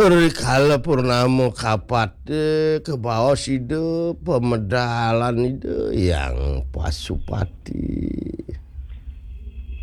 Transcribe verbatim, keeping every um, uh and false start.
Kalau Purnamo kapat ke bawah ide pemedalan ide yang Pasupati.